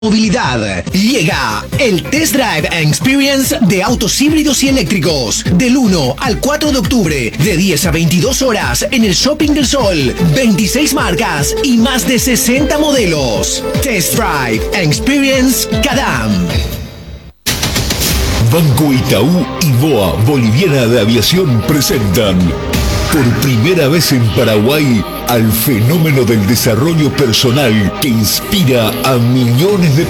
Movilidad. Llega el Test Drive and Experience de autos híbridos y eléctricos del 1 al 4 de octubre de 10 a 22 horas en el Shopping del Sol. 26 marcas y más de 60 modelos. Test Drive and Experience Cadam. Banco Itaú y BOA Boliviana de Aviación presentan por primera vez en Paraguay al fenómeno del desarrollo personal que inspira a millones de